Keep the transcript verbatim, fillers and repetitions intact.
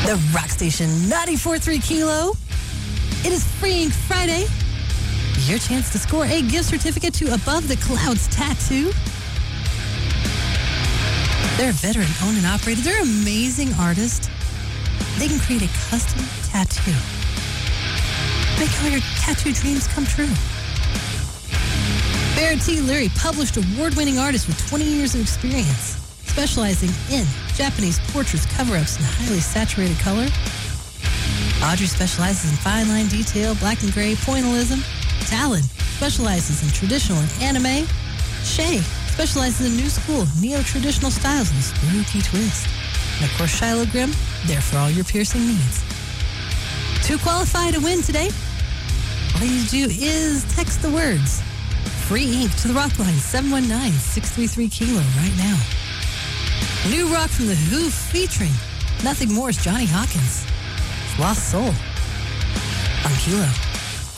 The Rock Station ninety-four point three Kilo. It is Free Ink Friday. Your chance to score a gift certificate to Above the Clouds Tattoo. They're a veteran-owned and operated. They're an amazing artist. They can create a custom tattoo. Make all your tattoo dreams come true. Barrett T. Leary, published award-winning artist with twenty years of experience, specializing in Japanese portraits, cover-ups, and highly saturated color. Audrey specializes in fine line detail, black and gray, pointillism. Talon specializes in traditional and anime. Shay specializes in new school, neo-traditional styles with a spooky twist. And of course, Shiloh Grimm, there for all your piercing needs. To qualify to win today, all you need to do is text the words Free Ink to the Rock line seven one nine, six three three Kilo right now. New rock from The Who featuring Nothing More's Johnny Hawkins. Lost Soul on Kilo.